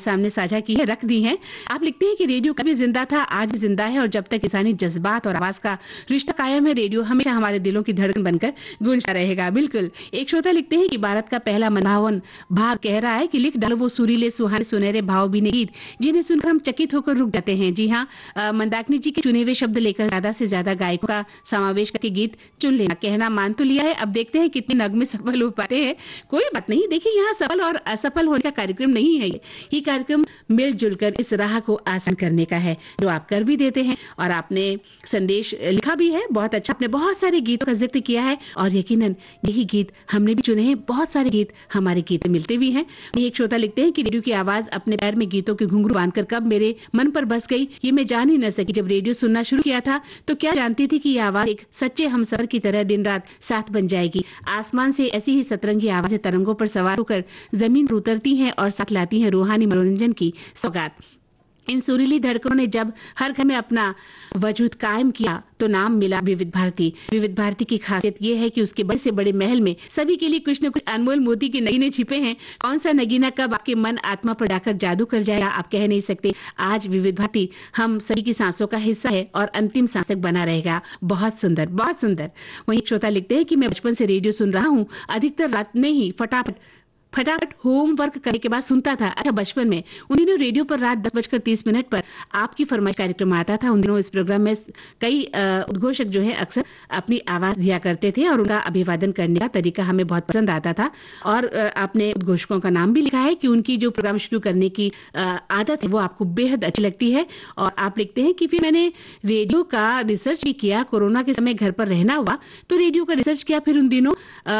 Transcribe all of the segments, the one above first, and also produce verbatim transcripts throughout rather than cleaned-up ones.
सामने साझा की है, रख दी हैं। आप लिखते हैं कि रेडियो कभी जिंदा था, आज भी जिंदा है और जब तक इंसानी जज्बात और आवाज का रिश्ता कायम है, रेडियो हमेशा हमारे दिलों की धड़कन बनकर गूंजता रहेगा। बिल्कुल। एक श्रोता लिखते हैं कि भारत का पहला मनभावन भाग कह रहा है कि लिख डालो वो सुरीले सुहाने सुनहरे भावभीने गीत जिन्हें सुनकर हम चकित होकर रुक जाते हैं। जी हाँ, मंदाकिनी जी के चुने हुए शब्द लेकर ज्यादा से ज्यादा गायकों का समावेश करके गीत चुन लेना। कहना मान तो लिया है, अब देखते हैं कितने नगमे सफल हो पाते हैं। कोई बात नहीं, देखिए यहाँ सफल और असफल होने का कार्यक्रम नहीं है, ये कार्यक्रम मिलजुल कर इस राह को आसान करने का है, जो आप कर भी देते हैं। और आपने संदेश लिखा भी है, बहुत अच्छा। आपने बहुत सारे गीतों का जिक्र किया है और यकीनन यही गीत हमने भी चुने हैं। बहुत सारे गीत हमारे गीत मिलते भी हैं। एक श्रोता लिखते हैं कि रेडियो की आवाज अपने पैर में गीतों के घुंघरू बांधकर कब मेरे मन पर बस गई, ये मैं जान ही न सकी। जब रेडियो सुनना शुरू किया था तो क्या जानती थी कि ये आवाज एक सच्चे हमसफर की तरह दिन रात साथ बन जाएगी। आसमान से ऐसी ही सतरंगी आवाजें तरंगों पर सवार होकर जमीन पर उतरती हैं और साथ लाती हैं रूहानी मनोरंजन की सौगात। इन सुरीली धड़कनों ने जब हर घर में अपना वजूद कायम किया तो नाम मिला विविध भारती। विविध भारती की खासियत यह है कि उसके बड़े से बड़े महल में सभी के लिए कुछ न कुछ अनमोल मोती के नगीने छिपे हैं। कौन सा नगीना कब आपके मन आत्मा पर जाकर जादू कर जाएगा, आप कह नहीं सकते। आज विविध भारती हम सभी की सांसों का हिस्सा है और अंतिम सांस तक बना रहेगा। बहुत सुंदर, बहुत सुंदर। वहीं श्रोता लिखते हैं कि मैं बचपन से रेडियो सुन रहा हूँ, अधिकतर रात में ही फटाफट फटाफट होमवर्क करने के बाद सुनता था। अच्छा, बचपन में उन दिनों रेडियो पर रात दस बजकर तीस मिनट पर आपकी फरमाइश कार्यक्रम आता था। उन दिनों इस प्रोग्राम में कई उद्घोषक जो है अक्सर अपनी आवाज दिया करते थे और उनका अभिवादन करने का तरीका हमें बहुत पसंद आता था। और आपने उद्घोषकों का नाम भी लिखा है कि उनकी जो प्रोग्राम शुरू करने की आदत है वो आपको बेहद अच्छी लगती है। और आप लिखते हैं कि फिर मैंने रेडियो का रिसर्च भी किया। कोरोना के समय घर पर रहना हुआ तो रेडियो का रिसर्च किया। फिर उन दिनों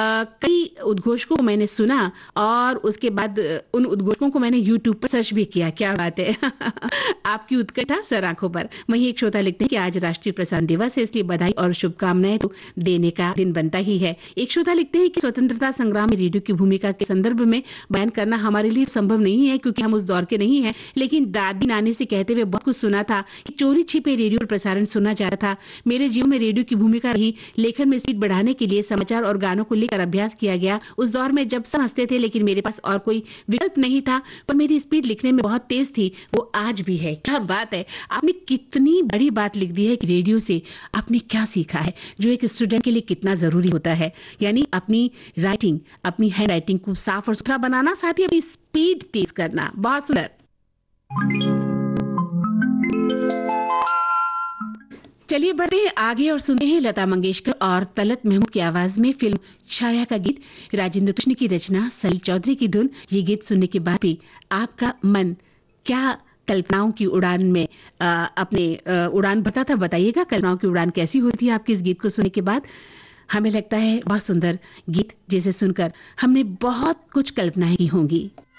कई उद्घोषकों को मैंने सुना और उसके बाद उन उद्घोषकों को मैंने यूट्यूब पर सर्च भी किया। क्या बात है। आपकी उत्कंठा सर आंखों पर। वहीं एक श्रोता लिखते हैं कि आज राष्ट्रीय प्रसारण दिवस है, इसलिए बधाई और शुभकामनाएं तो देने का दिन बनता ही है। एक श्रोता लिखते हैं कि स्वतंत्रता संग्राम में रेडियो की भूमिका के संदर्भ में बयान करना हमारे लिए संभव नहीं है क्योंकि हम उस दौर के नहीं है, लेकिन दादी नानी से कहते हुए बहुत कुछ सुना था कि चोरी छिपे रेडियो पर प्रसारण सुना जाता था। मेरे जीवन में रेडियो की भूमिका रही। लेखन में स्पीड बढ़ाने के लिए समाचार और गानों को लेकर अभ्यास किया गया। उस दौर में जब सब हंसते थे लेकिन मेरे पास और कोई विकल्प नहीं था, पर मेरी स्पीड लिखने में बहुत तेज थी, वो आज भी है। क्या बात है, आपने कितनी बड़ी बात लिख दी है कि रेडियो से आपने क्या सीखा है, जो एक स्टूडेंट के लिए कितना जरूरी होता है। यानी अपनी राइटिंग, अपनी हैंड राइटिंग को साफ और सुथरा बनाना, साथ ही अपनी स्पीड तेज करना। बहुत सुंदर। चलिए बढ़ते हैं आगे और सुनते हैं लता मंगेशकर और तलत महमूद की आवाज में फिल्म छाया का गीत। राजेंद्र कृष्ण की रचना, सलील चौधरी की धुन। ये गीत सुनने के बाद भी आपका मन क्या कल्पनाओं की उड़ान में आ, अपने आ, उड़ान भरता था? बताइएगा कल्पनाओं की उड़ान कैसी होती है आपके इस गीत को सुनने के बाद। हमें लगता है बहुत सुंदर गीत जिसे सुनकर हमने बहुत कुछ कल्पनाएं की होंगी।